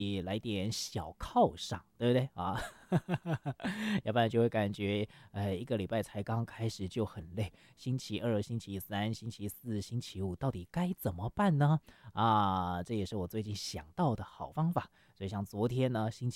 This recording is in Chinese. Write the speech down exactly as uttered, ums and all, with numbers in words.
也来点小犒赏，对不对啊？要不然就会感觉，呃，一个礼拜才刚开始就很累。星期二、星期三、星期四、星期五，到底该怎么办呢？啊，这也是我最近想到的好方法。所以像昨天呢，星期